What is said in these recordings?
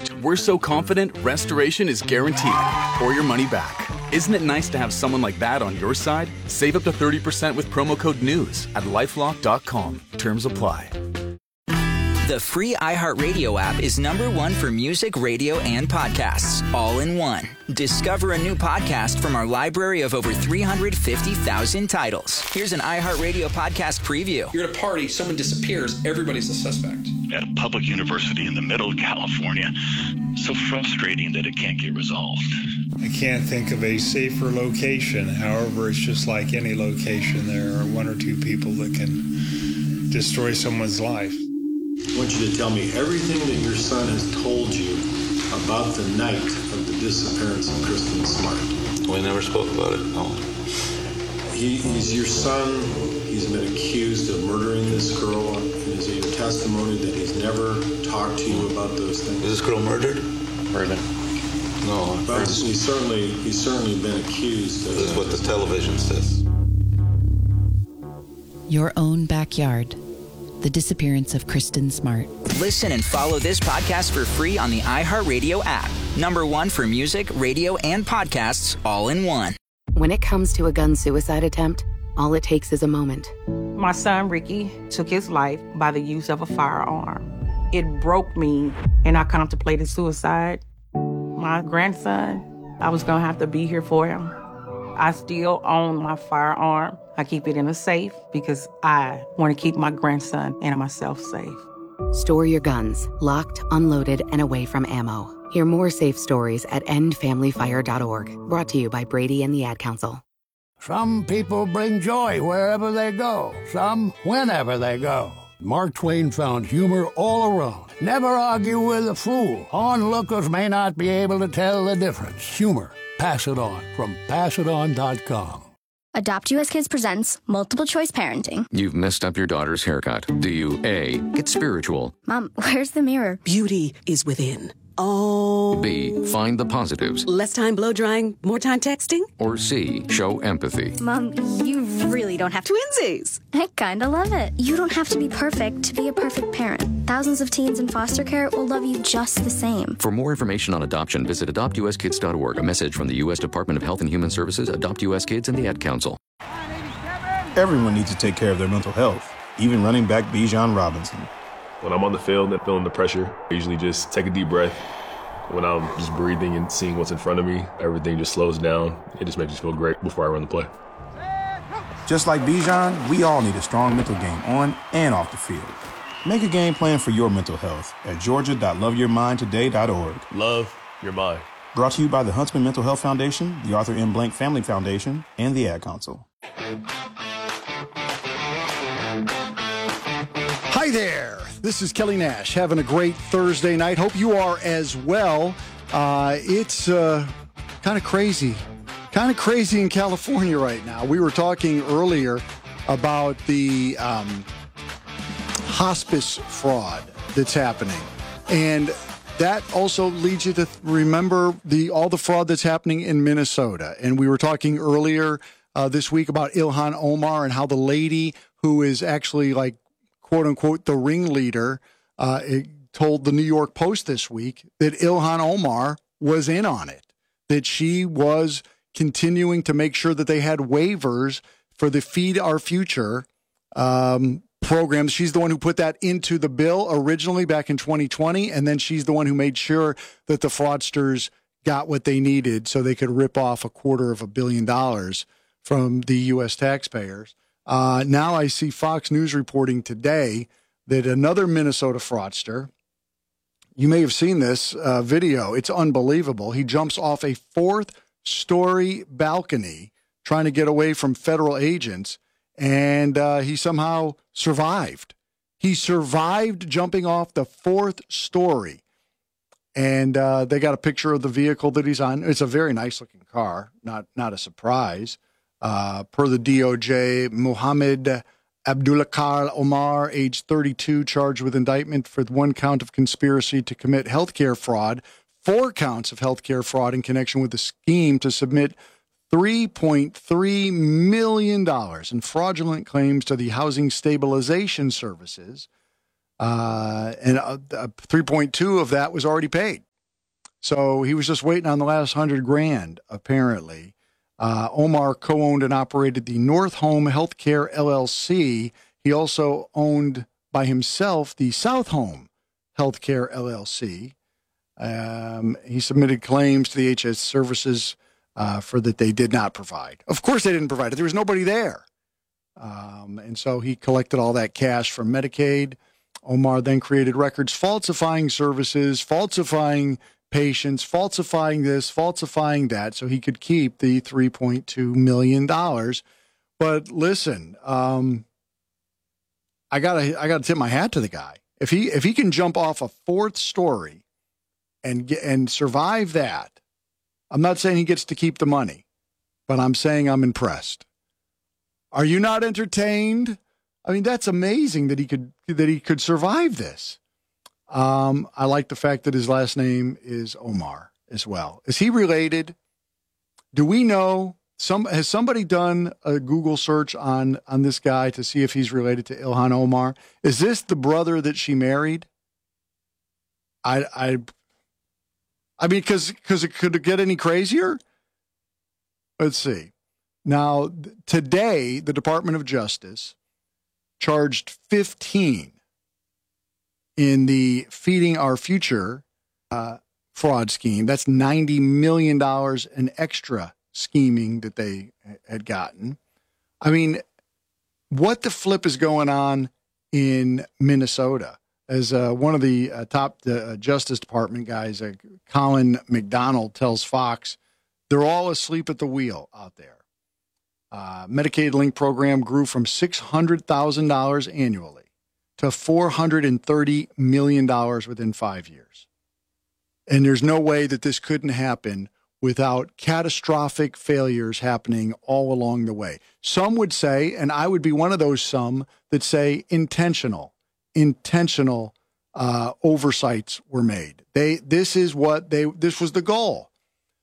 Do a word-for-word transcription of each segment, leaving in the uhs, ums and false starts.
Fact, we're so confident restoration is guaranteed or your money back. Isn't it nice to have someone like that on your side? Save up to thirty percent with promo code NEWS at lifelock dot com. Terms apply. The free iHeartRadio app is number one for music, radio, and podcasts, all in one. Discover a new podcast from our library of over three hundred fifty thousand titles. Here's an iHeartRadio podcast preview. You're at a party, someone disappears, everybody's a suspect. At a public university in the middle of California, so frustrating that it can't get resolved. I can't think of a safer location. However, it's just like any location. There are one or two people that can destroy someone's life. I want you to tell me everything that your son has told you about the night of the disappearance of Kristen Smart. We never spoke about it, no. He, he's your son. He's been accused of murdering this girl. And is it your testimony that he's never talked to you about those things? Is this girl murdered? Murdered. No. But he's certainly, he's certainly been accused of... This is what the television says. Your own backyard. The disappearance of Kristen Smart. Listen and follow this podcast for free on the iHeartRadio app. Number one for music, radio, and podcasts, all in one. When it comes to a gun suicide attempt, all it takes is a moment. My son, Ricky, took his life by the use of a firearm. It broke me, and I contemplated suicide. My grandson, I was going to have to be here for him. I still own my firearm. I keep it in a safe because I want to keep my grandson and myself safe. Store your guns, locked, unloaded, and away from ammo. Hear more safe stories at end family fire dot org. Brought to you by Brady and the Ad Council. Some people bring joy wherever they go. Some whenever they go. Mark Twain found humor all around. Never argue with a fool. Onlookers may not be able to tell the difference. Humor. Pass It On from pass it on dot com. Adopt U S Kids presents Multiple Choice Parenting. You've messed up your daughter's haircut. Do you A, get spiritual? Mom, where's the mirror? Beauty is within. Oh. B, find the positives. Less time blow drying, more time texting? Or C, show empathy. Mom, you really don't have to. Twinsies. I kinda love it. You don't have to be perfect to be a perfect parent. Thousands of teens in foster care will love you just the same. For more information on adoption, visit adopt u s kids dot org. A message from the U S Department of Health and Human Services, Adopt U S Kids, and the Ad Council. Everyone needs to take care of their mental health, even running back Bijan Robinson. When I'm on the field and feeling the pressure, I usually just take a deep breath. When I'm just breathing and seeing what's in front of me, everything just slows down. It just makes me feel great before I run the play. Just like Bijan, we all need a strong mental game on and off the field. Make a game plan for your mental health at georgia dot love your mind today dot org. Love your mind. Brought to you by the Huntsman Mental Health Foundation, the Arthur M. Blank Family Foundation, and the Ad Council. Hi there. This is Kelly Nash having a great Thursday night. Hope you are as well. Uh, it's uh, kind of crazy. Kind of crazy in California right now. We were talking earlier about the um, hospice fraud that's happening. And that also leads you to remember the all the fraud that's happening in Minnesota. And we were talking earlier uh, this week about Ilhan Omar and how the lady who is actually like, quote unquote, the ringleader, uh, it told the New York Post this week that Ilhan Omar was in on it, that she was continuing to make sure that they had waivers for the Feed Our Future um, programs. She's the one who put that into the bill originally back in twenty twenty, and then she's the one who made sure that the fraudsters got what they needed so they could rip off a quarter of a billion dollars from the U S taxpayers. Uh, now I see Fox News reporting today that another Minnesota fraudster, you may have seen this uh, video. It's unbelievable. He jumps off a fourth-story balcony trying to get away from federal agents, and uh, he somehow survived. He survived jumping off the fourth story, and uh, they got a picture of the vehicle that he's on. It's a very nice-looking car, not not a surprise. Uh, per the D O J, Mohammed Abdulakar Omar, age thirty-two, charged with indictment for one count of conspiracy to commit healthcare fraud, four counts of healthcare fraud in connection with the scheme to submit three point three million dollars in fraudulent claims to the Housing Stabilization Services. Uh, and uh, three point two of that was already paid. So he was just waiting on the last hundred grand, apparently. Uh, Omar co-owned and operated the North Home Healthcare L L C. He also owned by himself the South Home Healthcare L L C. Um, he submitted claims to the H S Services uh, for that they did not provide. Of course they didn't provide it. There was nobody there. Um, and so he collected all that cash from Medicaid. Omar then created records falsifying services, falsifying patients, falsifying this, falsifying that, so he could keep the three point two million dollars. But listen, um, I gotta I gotta tip my hat to the guy. If he if he can jump off a fourth story and get, and survive that, I'm not saying he gets to keep the money, but I'm saying I'm impressed. Are you not entertained? I mean, that's amazing that he could that he could survive this. Um, I like the fact that his last name is Omar as well. Is he related? Do we know? Some has somebody done a Google search on on this guy to see if he's related to Ilhan Omar? Is this the brother that she married? I I I mean, because because it could get any crazier. Let's see. Now today, the Department of Justice charged fifteen in the Feeding Our Future uh, fraud scheme. That's ninety million dollars in extra scheming that they had gotten. I mean, what the flip is going on in Minnesota? As uh, one of the uh, top uh, Justice Department guys, uh, Colin McDonald, tells Fox, they're all asleep at the wheel out there. Uh, Medicaid Link program grew from six hundred thousand dollars annually to four hundred thirty million dollars within five years. And there's no way that this couldn't happen without catastrophic failures happening all along the way. Some would say, and I would be one of those some, that say intentional, intentional uh, oversights were made. They, this is what they, this was the goal.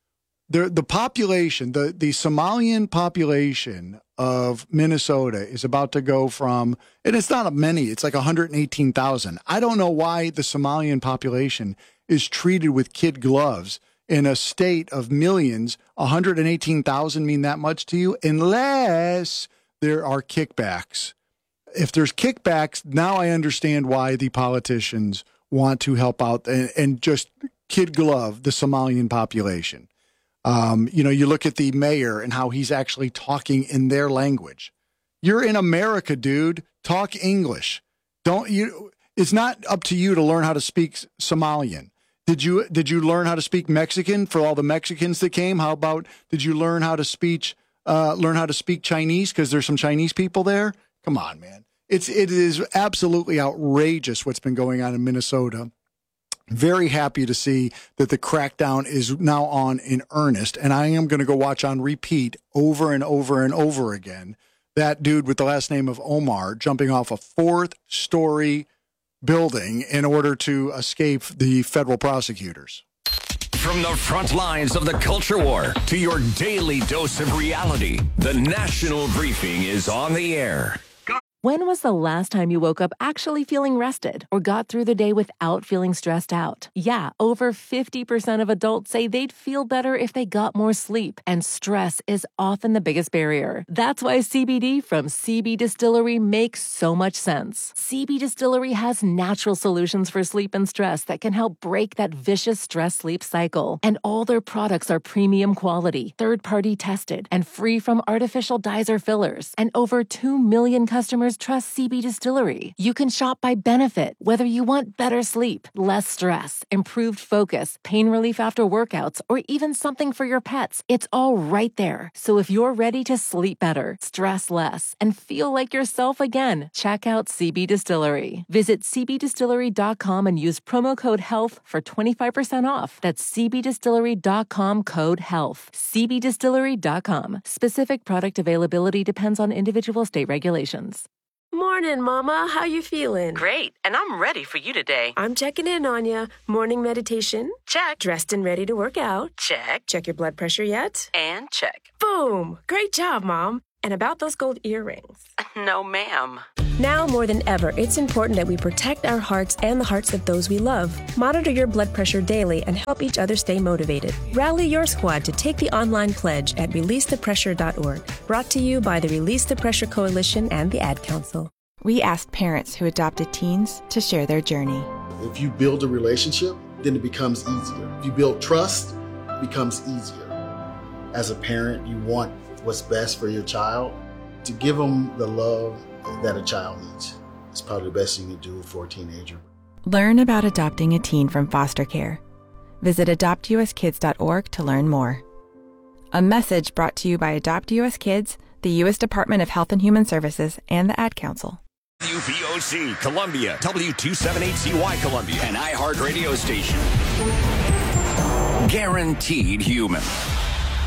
The, the population, the, the Somalian population of Minnesota is about to go from, and it's not many, it's like one hundred eighteen thousand. I don't know why the Somalian population is treated with kid gloves in a state of millions. one hundred eighteen thousand mean that much to you? Unless there are kickbacks. If there's kickbacks, now I understand why the politicians want to help out and, and just kid glove the Somalian population. Um, you know, you look at the mayor and how he's actually talking in their language. You're in America, dude. Talk English. Don't you? It's not up to you to learn how to speak Somalian. Did you did you learn how to speak Mexican for all the Mexicans that came? How about did you learn how to speak uh, learn how to speak Chinese because there's some Chinese people there? Come on, man. It's it is absolutely outrageous what's been going on in Minnesota. Very happy to see that the crackdown is now on in earnest, and I am going to go watch on repeat over and over and over again that dude with the last name of Omar jumping off a fourth story building in order to escape the federal prosecutors. From the front lines of the culture war to your daily dose of reality, the National Briefing is on the air. When was the last time you woke up actually feeling rested or got through the day without feeling stressed out? Yeah, over fifty percent of adults say they'd feel better if they got more sleep, and stress is often the biggest barrier. That's why C B D from C B Distillery makes so much sense. C B Distillery has natural solutions for sleep and stress that can help break that vicious stress-sleep cycle. And all their products are premium quality, third-party tested, and free from artificial dyes or fillers. And over two million customers trust C B Distillery. You can shop by benefit, whether you want better sleep, less stress, improved focus, pain relief after workouts, or even something for your pets. It's all right there. So if you're ready to sleep better, stress less, and feel like yourself again, check out C B Distillery. Visit c b distillery dot com and use promo code HEALTH for twenty-five percent off. That's c b distillery dot com code HEALTH. c b distillery dot com. Specific product availability depends on individual state regulations. Morning, Mama. How you feeling? Great, and I'm ready for you today. I'm checking in on ya. Morning meditation? Check. Dressed and ready to work out? Check. Check your blood pressure yet? And check. Boom! Great job, Mom. And about those gold earrings? No, ma'am. Now more than ever, it's important that we protect our hearts and the hearts of those we love. Monitor your blood pressure daily and help each other stay motivated. Rally your squad to take the online pledge at release the pressure dot org. Brought to you by the Release the Pressure Coalition and the Ad Council. We asked parents who adopted teens to share their journey. If you build a relationship, then it becomes easier. If you build trust, it becomes easier. As a parent, you want what's best for your child. To give them the love that a child needs. It's probably the best you can do for a teenager. Learn about adopting a teen from foster care. Visit adopt u s kids dot org to learn more. A message brought to you by Adopt U S Kids, the U S Department of Health and Human Services, and the Ad Council. W V O C, Columbia, W two seventy-eight C Y Columbia, an iHeart radio station. Guaranteed human.